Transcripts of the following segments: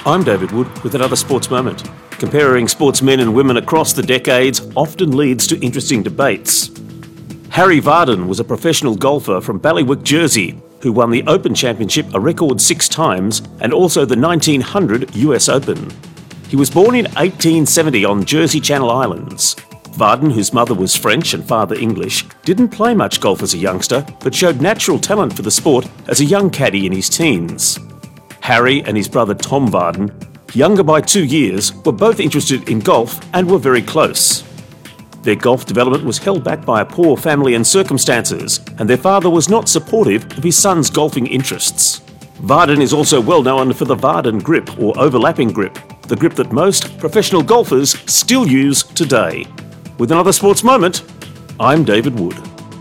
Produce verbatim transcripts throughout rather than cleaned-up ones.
I'm David Wood with another sports moment. Comparing sportsmen and women across the decades often leads to interesting debates. Harry Vardon was a professional golfer from Ballywick, Jersey, who won the Open Championship a record six times and also the nineteen hundred U S Open. He was born in eighteen seventy on Jersey Channel Islands. Vardon, whose mother was French and father English, didn't play much golf as a youngster, but showed natural talent for the sport as a young caddy in his teens. Harry and his brother Tom Vardon, younger by two years, were both interested in golf and were very close. Their golf development was held back by a poor family and circumstances, and their father was not supportive of his son's golfing interests. Vardon is also well known for the Vardon grip, or overlapping grip, the grip that most professional golfers still use today. With another sports moment, I'm David Wood.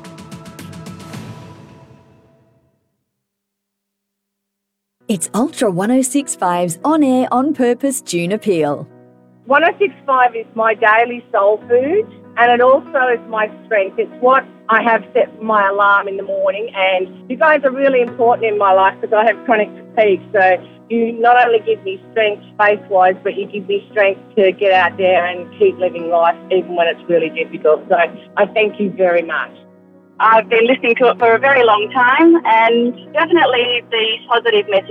It's Ultra one oh six point five's On Air, On Purpose June Appeal. one oh six point five is my daily soul food, and it also is my strength. It's what I have set my alarm in the morning, and you guys are really important in my life because I have chronic fatigue. So you not only give me strength space-wise, but you give me strength to get out there and keep living life even when it's really difficult. So I thank you very much. I've been listening to it for a very long time, and definitely the positive message